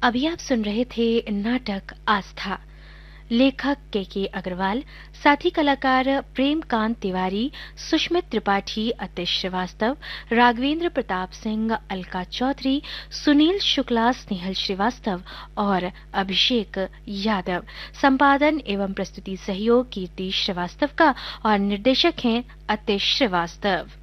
अभी आप सुन रहे थे नाटक आस्था। लेखक के अग्रवाल, साथी कलाकार प्रेमकांत तिवारी, सुष्मित त्रिपाठी, अतिश श्रीवास्तव, राघवेंद्र प्रताप सिंह, अलका चौधरी, सुनील शुक्ला, स्नेहल श्रीवास्तव और अभिषेक यादव। संपादन एवं प्रस्तुति सहयोग कीर्ति श्रीवास्तव का और निर्देशक हैं अतिश श्रीवास्तव।